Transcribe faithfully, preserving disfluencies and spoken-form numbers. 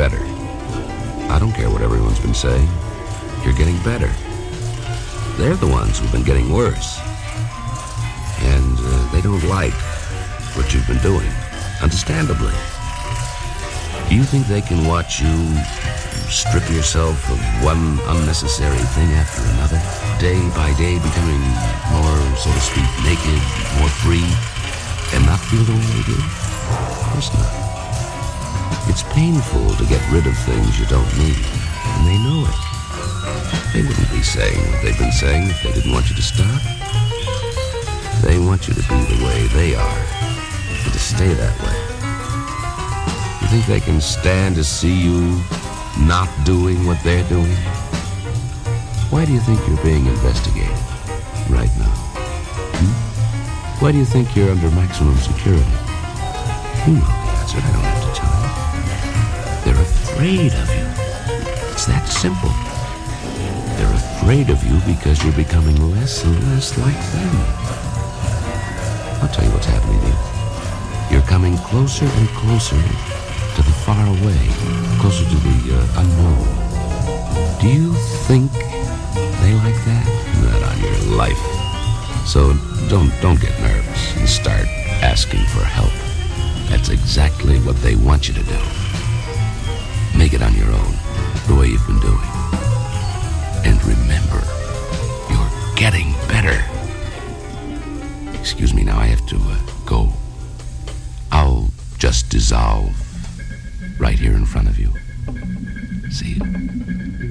better. I don't care what everyone's been saying. You're getting better. They're the ones who've been getting worse. And uh, they don't like what you've been doing, understandably. Do you think they can watch you strip yourself of one unnecessary thing after another, day by day becoming more, so to speak, naked, more free, and not feel the way they do? Of course not. It's painful to get rid of things you don't need, and they know it. They wouldn't be saying what they've been saying if they didn't want you to stop. They want you to be the way they are, and to stay that way. You think they can stand to see you not doing what they're doing? Why do you think you're being investigated right now? Hmm? Why do you think you're under maximum security? You know the answer. I don't have to tell you. They're afraid of you. It's that simple. They're afraid of you because you're becoming less and less like them. I'll tell you what's happening to you. You're coming closer and closer to the far away, closer to the uh, unknown. Do you think they like that? Not on your life. So don't don't get nervous and start asking for help. That's exactly what they want you to do. Make it on your own, the way you've been doing. And remember, you're getting better. Excuse me, now I have to uh, go. I'll just dissolve right here in front of you. See you.